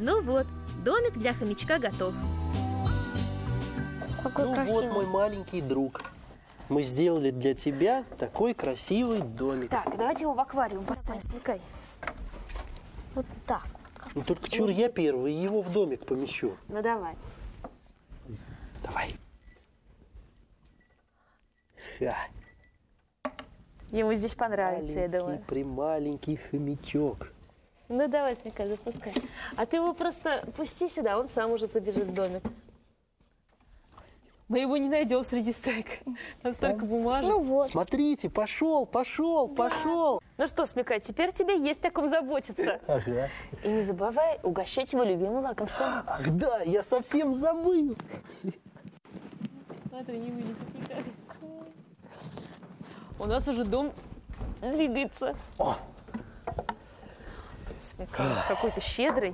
Ну вот, домик для хомячка готов. Какой красивый. Вот мой маленький друг. Мы сделали для тебя такой красивый домик. Так, давайте его в аквариум поставим. Смекай. Вот так. Ну только чур я первый его в домик помещу. Ну давай. Давай. Ха. Ему здесь понравится, я думаю. Маленький хомячок. Ну давай, Смекай, запускай. А ты его просто пусти сюда, он сам уже забежит в домик. Мы его не найдем среди стайк. Там столько бумажек. Ну вот. Смотрите, пошел. Ну что, Смекай, теперь тебе есть о ком заботиться. Ага. И не забывай угощать его любимым лакомством. Ах да, я совсем забыл. Смотри, не вылезет никак. У нас уже дом двигается. О! Смекай, какой-то щедрый.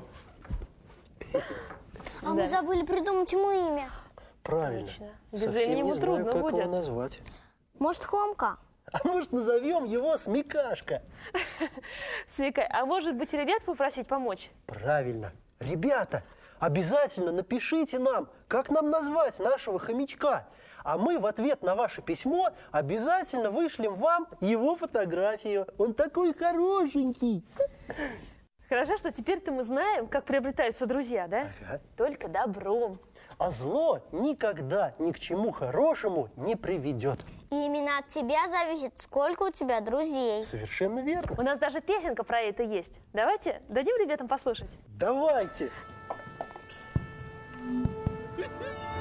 А мы забыли придумать ему имя. Правильно. Точно. Без Совсем имени ему не знаю, трудно как будет. его назвать. Может, Хомка? А может, назовем его Смекашка? Смекай, а может быть, ребят попросить помочь? Правильно. Ребята, обязательно напишите нам, как нам назвать нашего хомячка. А мы в ответ на ваше письмо обязательно вышлем вам его фотографию. Он такой хорошенький. Хорошо, что теперь-то мы знаем, как приобретаются друзья, да? Ага. Только добром. А зло никогда ни к чему хорошему не приведет. И именно от тебя зависит, сколько у тебя друзей. Совершенно верно. У нас даже песенка про это есть. Давайте дадим ребятам послушать. Давайте.